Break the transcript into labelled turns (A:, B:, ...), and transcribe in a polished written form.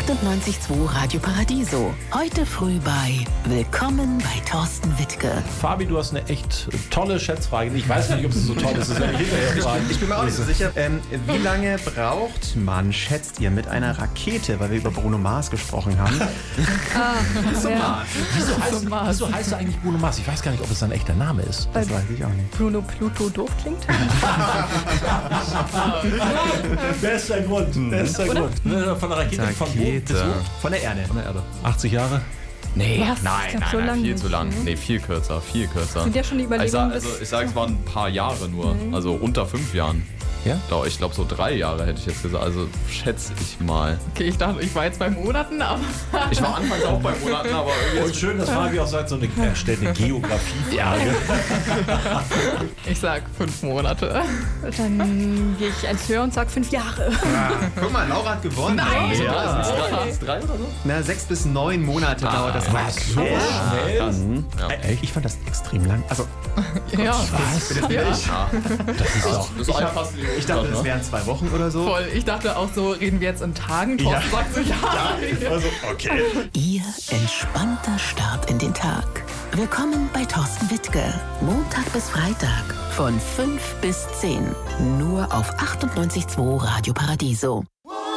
A: 98.2 Radio Paradiso. Heute früh bei Willkommen bei Thorsten Wittke.
B: Fabi, du hast eine echt tolle Schätzfrage. Ich weiß nicht, ob es so toll ist. Das werde ich hinterher fragen.
C: Ich bin mir auch nicht so sicher. Wie lange braucht man, schätzt ihr, mit einer Rakete, weil wir über Bruno Mars gesprochen haben?
D: Zum Mars.
B: Wieso heißt er eigentlich Bruno Mars? Ich weiß gar nicht, ob es sein echter Name ist.
C: Das weiß ich auch nicht.
D: Bruno Pluto doof klingt.
B: Bester Grund. Von der Rakete.
C: Von der Erde.
B: 80 Jahre?
E: Nee,
D: Was? Ich glaub, so
E: nein,
D: lang
E: viel
D: nicht.
E: zu lang. Nee, viel kürzer.
D: Sind ja schon die Überlegungen,
E: Ich sag, es waren ein paar Jahre nur. Also unter 5 Jahren.
B: Ja?
E: Ich glaube so 3 Jahre hätte ich jetzt gesagt. Also schätze ich mal.
F: Okay, ich dachte, ich war jetzt bei Monaten, aber
E: Ich war anfangs auch bei Monaten, aber irgendwie.
B: Und schön, dass Fabi auch sagt, er stellt eine Geografiefrage.
F: ich sag 5 Monate.
D: dann gehe ich eins höher und sag 5 Jahre.
C: Guck mal, Laura hat gewonnen.
F: Nein!
C: Ja.
E: Ist 3 oder so?
C: Na, 6 bis 9 Monate dauert das.
B: Was? So schnell?
E: Krass.
C: Ich fand das extrem lang. Also,
F: Ja,
B: Was? Das ist auch...
E: Das ist fast
C: ich dachte, das wären 2 Wochen oder so.
F: voll. Ich dachte auch so, reden wir jetzt in Tagen? Thorsten sagt so, ja.
C: Also, okay.
A: Ihr entspannter Start in den Tag. Willkommen bei Thorsten Wittke. Montag bis Freitag von 5 bis 10. Nur auf 98.2 Radio Paradiso.